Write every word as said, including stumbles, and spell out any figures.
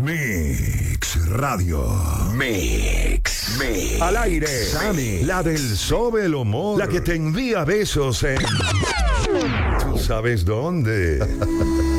Mix Radio. Mix. Mix. Al aire. Sammy. La del Sobe el Humor. La que te envía besos en... ¿Tú sabes dónde?